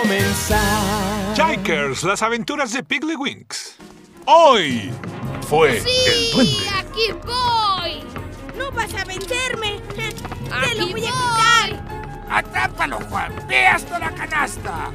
comenzar. Jikers, las aventuras de Piggly-Winks. Hoy fue el duende. ¡Aquí voy! ¡No vas a vencerme! ¡Te ¡Aquí lo voy a voy! quitar! ¡Atrápalo, Juan! ¡Ve hasta la canasta!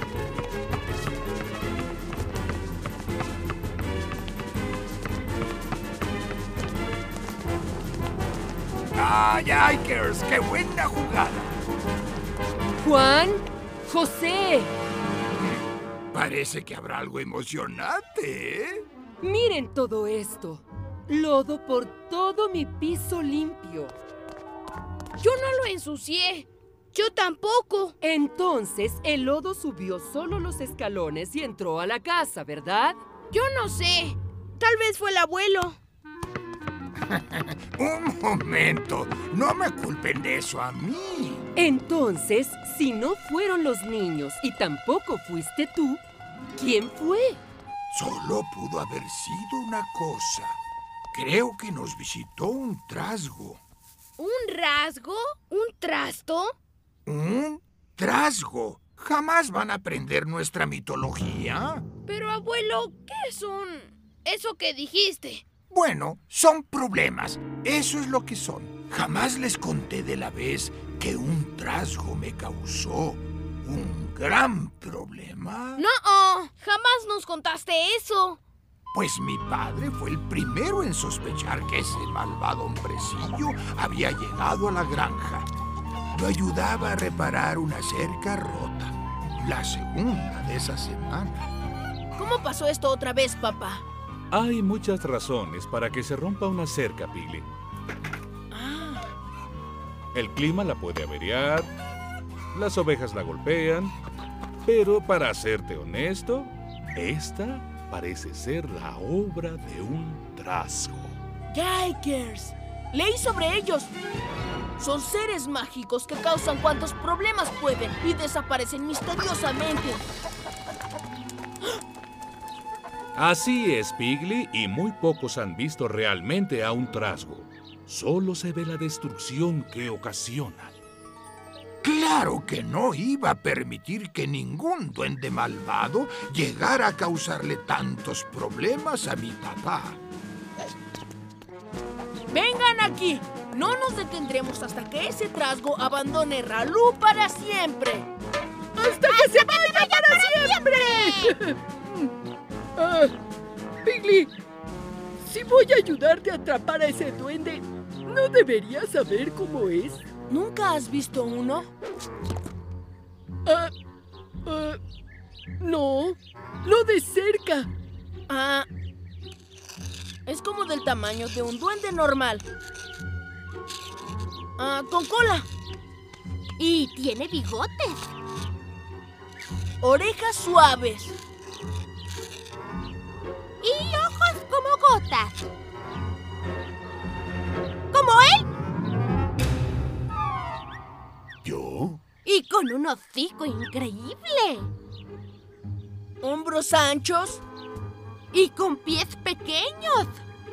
¡Ah, Jikers! ¡Qué buena jugada! Juan, José, Parece que habrá algo emocionante, ¿eh? miren todo esto. Lodo por todo mi piso limpio. Yo no lo ensucié. Yo tampoco. Entonces, el lodo subió solo los escalones y entró a la casa, ¿verdad? Yo no sé. Tal vez fue el abuelo. Un momento. No me culpen de eso a mí. Entonces, si no fueron los niños y tampoco fuiste tú, ¿quién fue? Solo pudo haber sido una cosa. Creo que nos visitó un trasgo. ¿Un rasgo? ¿Un trasto? ¿Un trasgo? ¿Jamás van a aprender nuestra mitología? Pero, abuelo, ¿qué es eso que dijiste? Bueno, son problemas. Eso es lo que son. Jamás les conté de la vez que un trasgo me causó un gran problema. No, jamás nos contaste eso. Pues mi padre fue el primero en sospechar que ese malvado hombrecillo había llegado a la granja. Lo ayudaba a reparar una cerca rota. La segunda de esa semana. ¿Cómo pasó esto otra vez, papá? Hay muchas razones para que se rompa una cerca, Piggly. El clima la puede averiar, las ovejas la golpean, pero para serte honesto, esta parece ser la obra de un trasgo. Jikers, leí sobre ellos. Son seres mágicos que causan cuantos problemas pueden y desaparecen misteriosamente. Así es, Piggly, y muy pocos han visto realmente a un trasgo. Solo se ve la destrucción que ocasionan. Claro que no iba a permitir que ningún duende malvado llegara a causarle tantos problemas a mi papá. Vengan aquí. No nos detendremos hasta que ese trasgo abandone Ralú para siempre. ¡Hasta que se vaya para siempre! Piggly, si voy a ayudarte a atrapar a ese duende, ¿no deberías saber cómo es? ¿Nunca has visto uno? No de cerca. Es como del tamaño de un duende normal. Con cola. Y tiene bigotes. Orejas suaves. Y ojos como gotas. ¿Como él? ¿Yo? Y con un hocico increíble. Hombros anchos. Y con pies pequeños.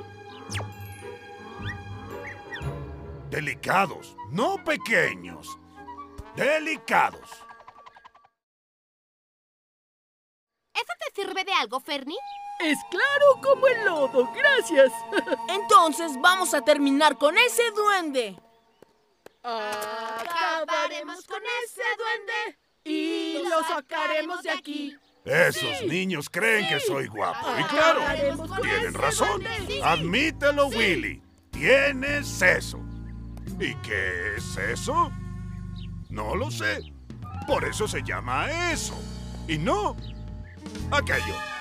Delicados, no pequeños. Delicados. ¿Eso te sirve de algo, Fernie? Es claro como el lodo, gracias. Entonces vamos a terminar con ese duende. Acabaremos con ese duende y lo sacaremos de aquí. Esos niños creen que soy guapo. Y claro, tienen razón. Admítelo, Willy. Tienes eso. ¿Y qué es eso? No lo sé. Por eso se llama eso. Y no aquello.